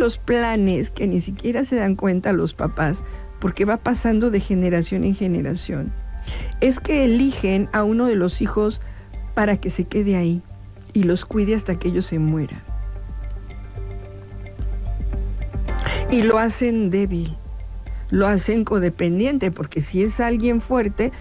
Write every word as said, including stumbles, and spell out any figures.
los planes que ni siquiera se dan cuenta los papás, porque va pasando de generación en generación, es que eligen a uno de los hijos para que se quede ahí y los cuide hasta que ellos se mueran. Y lo hacen débil, lo hacen codependiente, porque si es alguien fuerte,